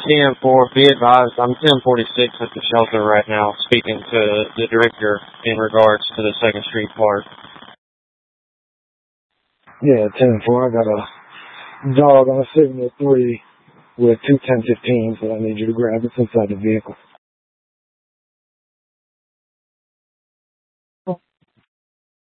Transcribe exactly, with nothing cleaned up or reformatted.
ten four, be advised, I'm ten forty-six at the shelter right now, speaking to the director in regards to the Second Street Park. Yeah, ten four, I got a dog on a signal three with two ten fifteens that I need you to grab. It's inside the vehicle.